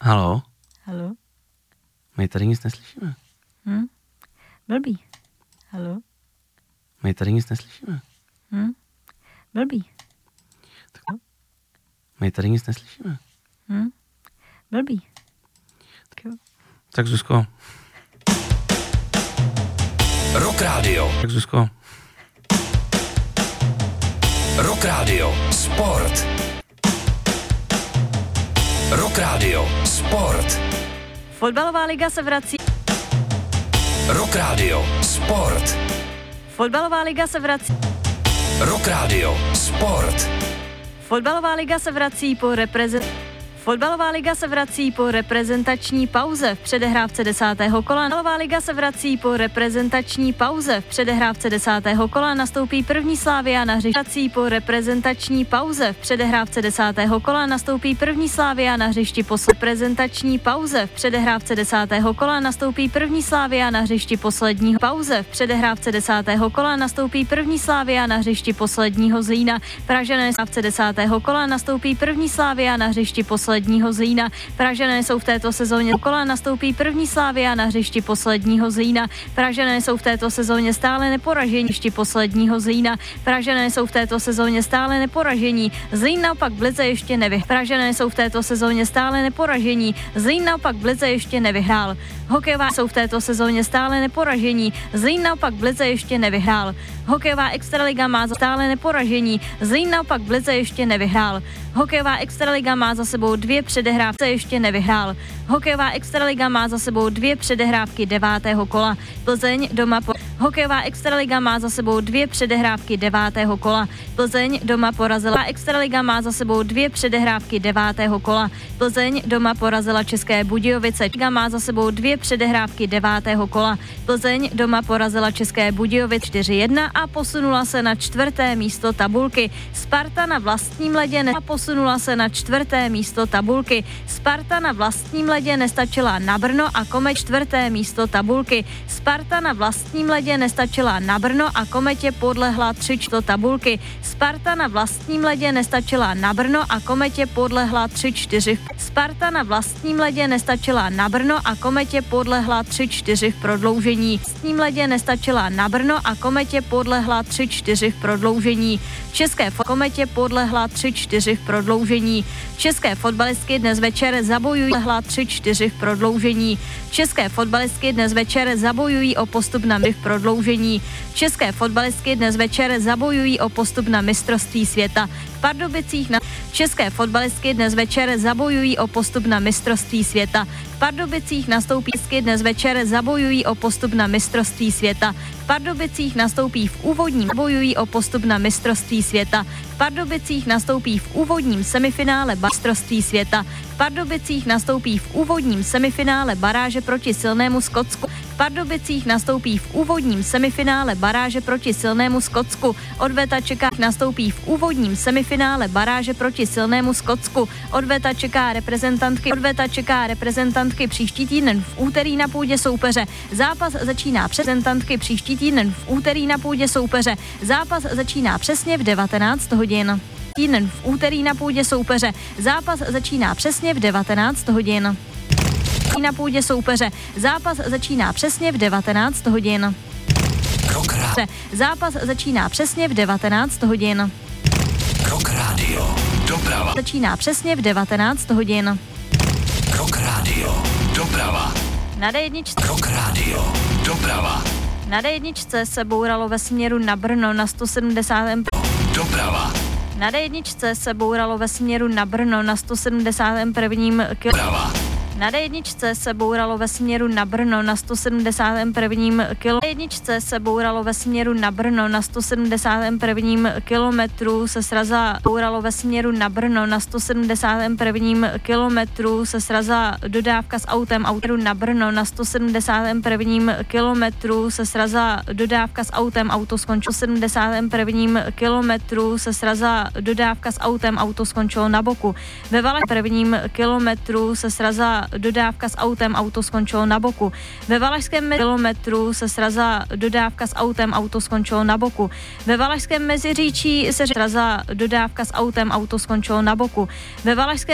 Halo? Halo? My tady nic neslyšíme. Blbý. Halo? My tady nic neslyšíme. Blbý. My tady nic neslyšíme. Blbý. Tak Zuzko. Rock Radio. Tak Zuzko. Rock Radio. Sport. Rock Radio. Sport. Fotbalová liga se vrací. Rock Radio. Sport. Fotbalová liga se vrací. Rock Radio. Sport. Fotbalová liga se vrací po Fotbalová liga se vrací po reprezentační pauze v předehrávce 10. kola. Fotbalová liga se vrací po reprezentační pauze v předehrávce 10. kola. Nastoupí první Slavia na hřišti po reprezentační pauze v předehrávce 10. kola. Nastoupí první Slavia na hřišti po reprezentační pauze v předehrávce 10. kola. Nastoupí první Slavia na hřišti posledního pauze v předehrávce 10. kola. Nastoupí první Slavia na hřišti posledního Zlína. Pražané v 10. kola nastoupí první Slavia na hřišti posledního Zlína. Pražané jsou v této sezóně kola nastoupí první Slavia na hřišti posledního Zlína. Pražané jsou v této sezóně stále neporažení hřišti posledního Zlína. Pražané jsou v této sezóně stále neporažení. Zlín naopak v lize ještě nevyhrál. Pražané jsou v této sezóně stále neporažení. Zlín naopak v lize ještě nevyhrál. Hokejová jsou v této sezóně stále neporažení. Zlín naopak v lize ještě nevyhrál. Hokejová extraliga má stále neporažení. Zlín naopak v lize ještě nevyhrál. Hokejová extraliga má za sebou 2 předehrávky ještě nevyhrál. Hokejová extraliga má za sebou 2 předehrávky 9. kola. Plzeň doma Hokejová extraliga má za sebou 2 předehrávky 9. kola. Plzeň doma porazila. Extraliga má za sebou 2 předehrávky 9. kola. Plzeň doma porazila České Budějovice. Liga má za sebou 2 předehrávky 9. kola. Plzeň doma porazila České Budějovice 4-1 a posunula se na 4. místo tabulky. Sparta na vlastním ledě posunula se na 4. místo tabulky. Sparta na vlastním ledě nestačila na Brno a Komet 4. místo tabulky. Sparta na vlastním ledě nestačila na Brno a Kometě podlehla 3. tabulky. Sparta na vlastním ledě nestačila na Brno a Kometě podlehla 3-4. Sparta na vlastním ledě nestačila na Brno a Kometě podlehla 3-4 v prodloužení. Vlastním ledě nestačila na Brno a Kometě podlehla 3-4 v prodloužení. České Kometě podlehla 3-4 v prodloužení. České fotbalistky dnes večer zabojují 3-4 v prodloužení. České fotbalistky dnes večer zabojují o postup na v prodloužení. České fotbalistky dnes večer zabojují o postup na mistrovství světa. V Pardubicích na České fotbalistky dnes večer zabojují o postup na mistrovství světa. V Pardubicích nastoupí dnes večer zabojují o postup na mistrovství světa. V Pardubicích nastoupí v úvodním bojují o postup na mistrovství světa. V Pardubicích nastoupí v úvodním semifinále mistrovství světa. V Pardubicích nastoupí v úvodním semifinále baráže proti silnému Skotsku. V Pardubicích nastoupí v úvodním semifinále baráže proti silnému Skotsku. Odveta čeká nastoupí v úvodním semifinále baráže proti silnému Skotsku. Odveta čeká reprezentantky příští týden v úterý na půdě soupeře. Zápas začíná reprezentantky příští týden v úterý na půdě soupeře. Zápas začíná přesně v 19 hodin. Týden v úterý na půdě soupeře. Zápas začíná přesně v 19 hodin. Na půdě soupeře. Zápas začíná přesně v 19 hodin. Zápas začíná přesně v 19 hodin. Rock Radio. Doprava. Začíná přesně v 19 hodin. Rock Radio. Doprava. Na D1. Rock Radio. Doprava. Na D1 se bouralo ve směru na Brno na 170. Doprava. Na D1 se bouralo ve směru na Brno na 171. Doprava. Na D1 se bouralo ve směru na Brno na 171. D1 se bouralo ve směru na Brno na 171. kilometru se srazila bouralo ve směru na Brno na 171. kilometru se srazila dodávka s autem na Brno na 171. kilometru se srazila dodávka s autem auto skončilo 71. kilometru se srazila dodávka s autem auto skončilo na boku. Ve Valašském kilometru se srazila dodávka s autem, auto skončilo na boku. Ve Valašském kilometru se srazila dodávka s autem, auto skončilo na boku. Ve Valašském Meziříčí se srazila dodávka s autem, auto skončilo na boku. Ve Valašském